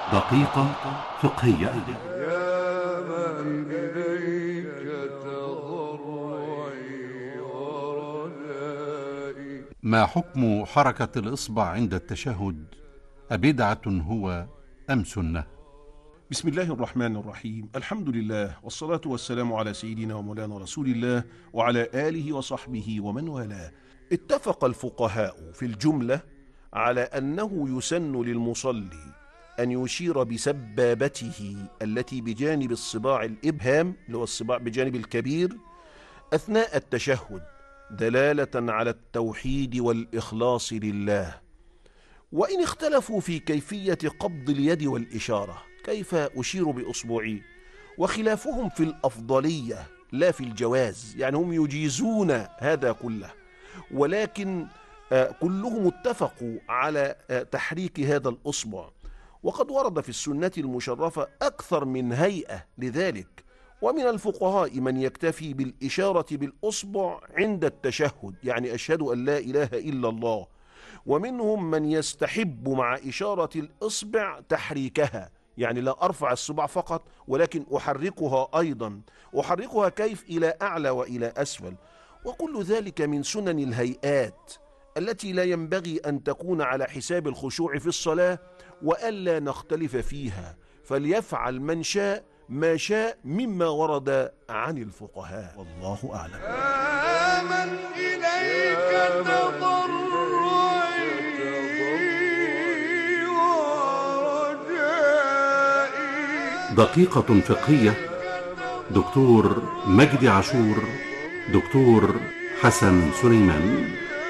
دقيقة فقهية. يا من إليك تضرعي ورجائي. ما حكم حركة الإصبع عند التشهد؟ أبدعة هو أم سنة؟ بسم الله الرحمن الرحيم. الحمد لله والصلاة والسلام على سيدنا ومولانا رسول الله وعلى آله وصحبه ومن والاه. اتفق الفقهاء في الجملة على أنه يسن للمصلي أن يشير بسبابته التي بجانب الصباع الإبهام، اللي هو الصباع بجانب الكبير، أثناء التشهد، دلالة على التوحيد والإخلاص لله. وإن اختلفوا في كيفية قبض اليد والإشارة، كيف أشير بأصبعي، وخلافهم في الأفضلية لا في الجواز، يعني هم يجيزون هذا كله، ولكن كلهم اتفقوا على تحريك هذا الأصبع. وقد ورد في السنة المشرفة أكثر من هيئة لذلك، ومن الفقهاء من يكتفي بالإشارة بالأصبع عند التشهد، يعني أشهد أن لا إله إلا الله، ومنهم من يستحب مع إشارة الإصبع تحريكها، يعني لا أرفع الصباع فقط ولكن أحركها أيضا. أحركها كيف؟ إلى أعلى وإلى أسفل. وكل ذلك من سنن الهيئات التي لا ينبغي أن تكون على حساب الخشوع في الصلاة، وألا نختلف فيها، فليفعل من شاء ما شاء مما ورد عن الفقهاء، والله أعلم. من إليك تضرعي ورجائي. دقيقة فقهية. دكتور مجدي عاشور، دكتور حسن سليمان.